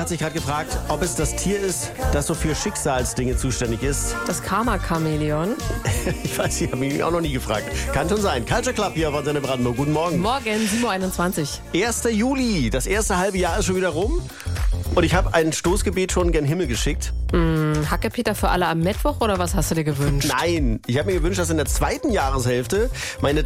hat sich gerade gefragt, ob es das Tier ist, das so für Schicksalsdinge zuständig ist. Das Karma-Chamäleon. Ich weiß, ich habe mich auch noch nie gefragt. Kann schon sein. Culture Club hier von Antenne Brandenburg. Guten Morgen. Morgen, 7.21 Uhr. 1. Juli. Das erste halbe Jahr ist schon wieder rum. Und ich habe ein Stoßgebet schon gen Himmel geschickt. Hackepeter für alle am Mittwoch oder was hast du dir gewünscht? Nein, ich habe mir gewünscht, dass in der zweiten Jahreshälfte meine